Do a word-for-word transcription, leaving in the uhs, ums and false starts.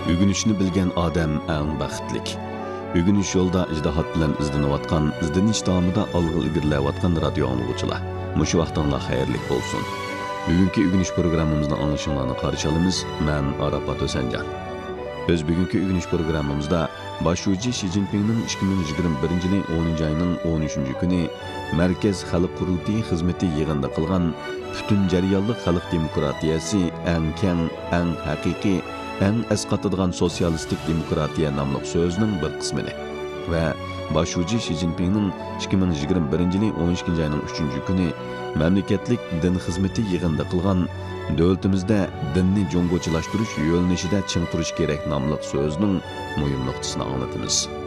Ügünüşni bilgen adam eng baxtlik. Ügünüş yolda ijdihat bilan izlanayotgan, izlanish davomida olg'a ilgarilayotgan radio anglag'uchilar. Mushu vaqtinglar xayrlik bo'lsin. Bugungi ügünüş programmamızda anlaşılanlarını qarshi olamiz. Men Arafat O'sanjan. Biz bugungi ügünüş programmamızda Başuji Xi Jinpingning ikki ming yigirma birinchi yil o'ninchi oyning o'n uchinchi kuni Markaz Xalq qurultiyi xizmati yig'inida qilgan butun jarayonlik xalq demokratiyasi eng keng, eng haqiqiy, eng asqatadigan sotsialistik demokratiya nomli so'zining bir qismini va Başuji Xi Jinpingning ikki ming yigirma birinchi yil o'n ikkinchi oyning uchinchi kuni mamlakatlik din xizmati yig'inida qilgan davlatimizda dinni jo'ng'ochilashtirish yo'nalishida ching turish kerak nomli so'zining muhim nuqtasini anglatamiz.